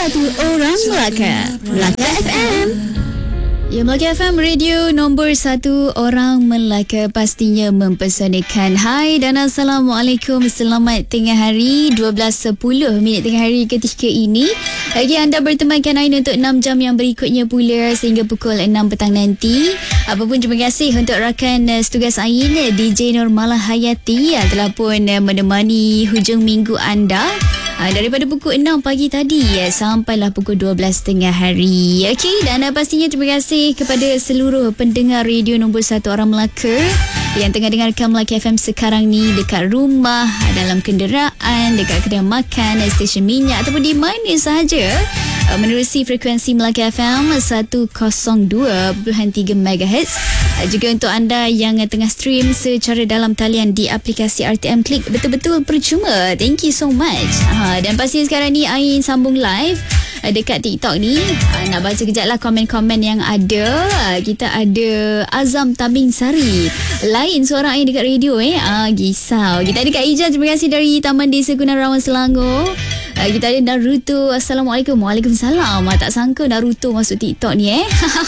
satu orang Melaka. Melaka FM. Ya, Melaka FM, radio nombor 1 orang Melaka, pastinya mempesonakan. Hai dan Assalamualaikum. Selamat tengah hari, 12.10 tengah hari ketika ini. Lagi anda bertemankan Ain untuk 6 jam yang berikutnya pula sehingga pukul 6 petang nanti. Apapun, terima kasih untuk rakan setugas Ain, DJ Nurmala Hayati yang telah pun menemani hujung minggu anda. Daripada pukul 6 pagi tadi sampailah pukul 12 tengah hari. Okey, dan pastinya terima kasih kepada seluruh pendengar radio nombor 1 orang Melaka yang tengah dengarkan Melaka FM sekarang ni dekat rumah, dalam kenderaan, dekat kedai makan, stesen minyak ataupun di mana sahaja menerusi frekuensi Melaka FM 102.3 MHz. Juga untuk anda yang tengah stream secara dalam talian di aplikasi RTM Klik, betul-betul percuma. Thank you so much. Dan pasti sekarang ni Ain sambung live dekat TikTok ni. Nak baca kejap lah komen-komen yang ada. Kita ada Azam Tabing Sari. Lain suara Ain dekat radio gisau. Kita ada Kak Ijaz, terima kasih dari Taman Desa Gunarawan Selangor. Kita ada Naruto. Assalamualaikum. Waalaikumsalam. Tak sangka Naruto masuk TikTok ni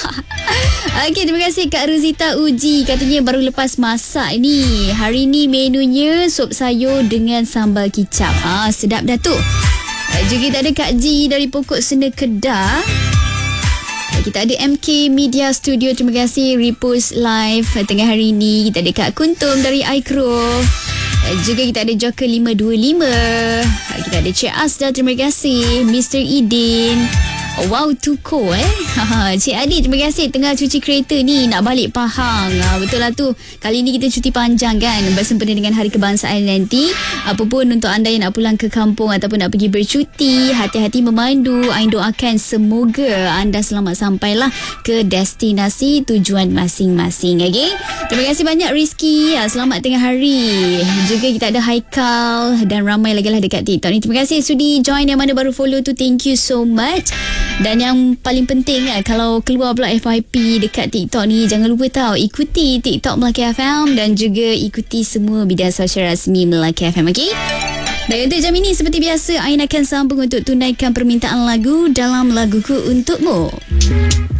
Okey, terima kasih Kak Ruzita Uji. Katanya baru lepas masak ni. Hari ni menunya sup sayur dengan sambal kicap. Sedap dah tu. Juga kita ada Kak Ji dari Pokok Sena Kedah. Kita ada MK Media Studio, terima kasih repost live tengah hari ni. Kita ada Kak Kuntum dari iCrow. Juga kita ada Joker 525. Kita ada Cik Asda, terima kasih. Mr. Idin. Wow, Tuko Cik Adi, terima kasih. Tengah cuci kereta ni, nak balik Pahang. Betul lah tu. Kali ni kita cuti panjang kan, bersempena dengan Hari Kebangsaan nanti. Apapun untuk anda yang nak pulang ke kampung ataupun nak pergi bercuti, hati-hati memandu. Ain doakan semoga anda selamat sampailah ke destinasi tujuan masing-masing. Okay? Terima kasih banyak Rizky. Selamat tengah hari. Juga kita ada Haikal dan ramai lagi lah dekat TikTok ni. Terima kasih sudi join. Yang mana baru follow tu, thank you so much. Dan yang paling penting kalau keluar pula FYP dekat TikTok ni, jangan lupa ikuti TikTok Melaka FM dan juga ikuti semua media sosial rasmi Melaka FM. Okay? Dan untuk jam ini seperti biasa, Ain akan sambung untuk tunaikan permintaan lagu dalam Laguku Untukmu.